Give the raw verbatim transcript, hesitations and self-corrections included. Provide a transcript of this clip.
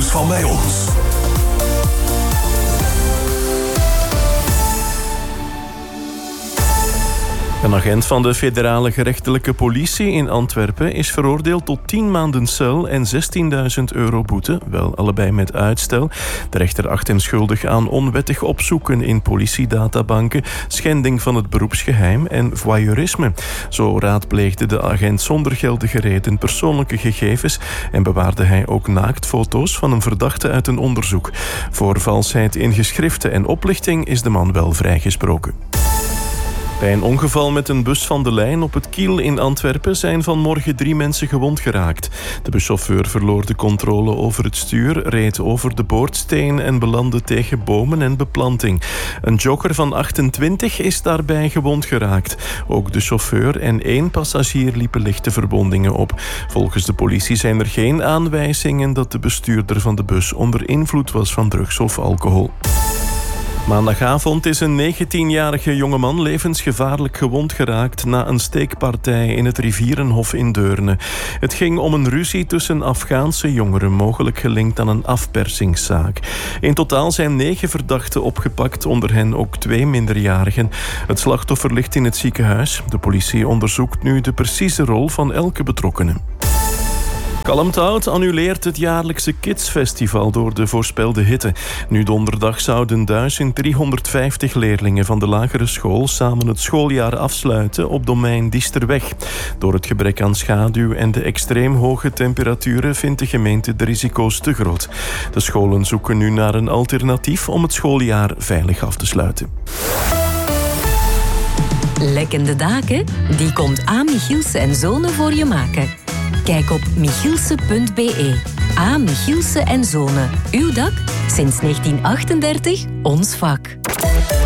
van bij ons. Een agent van de federale gerechtelijke politie in Antwerpen is veroordeeld tot tien maanden cel en zestienduizend euro boete, wel allebei met uitstel. De rechter acht hem schuldig aan onwettig opzoeken in politiedatabanken, schending van het beroepsgeheim en voyeurisme. Zo raadpleegde de agent zonder geldige reden persoonlijke gegevens en bewaarde hij ook naaktfoto's van een verdachte uit een onderzoek. Voor valsheid in geschriften en oplichting is de man wel vrijgesproken. Bij een ongeval met een bus van de lijn op het Kiel in Antwerpen zijn vanmorgen drie mensen gewond geraakt. De buschauffeur verloor de controle over het stuur, reed over de boordsteen en belandde tegen bomen en beplanting. Een jogger van achtentwintig is daarbij gewond geraakt. Ook de chauffeur en één passagier liepen lichte verwondingen op. Volgens de politie zijn er geen aanwijzingen dat de bestuurder van de bus onder invloed was van drugs of alcohol. Maandagavond is een negentienjarige jongeman levensgevaarlijk gewond geraakt na een steekpartij in het Rivierenhof in Deurne. Het ging om een ruzie tussen Afghaanse jongeren, mogelijk gelinkt aan een afpersingszaak. In totaal zijn negen verdachten opgepakt, onder hen ook twee minderjarigen. Het slachtoffer ligt in het ziekenhuis. De politie onderzoekt nu de precieze rol van elke betrokkene. Kalmthout annuleert het jaarlijkse Kidsfestival door de voorspelde hitte. Nu donderdag zouden duizend driehonderdvijftig leerlingen van de lagere school samen het schooljaar afsluiten op domein Diesterweg. Door het gebrek aan schaduw en de extreem hoge temperaturen vindt de gemeente de risico's te groot. De scholen zoeken nu naar een alternatief om het schooljaar veilig af te sluiten. Lekkende daken? Die komt A. Michielsen en Zonen voor je maken. Kijk op michielsen punt b e. A. Michielsen en Zonen. Uw dak? Sinds negentien achtendertig ons vak.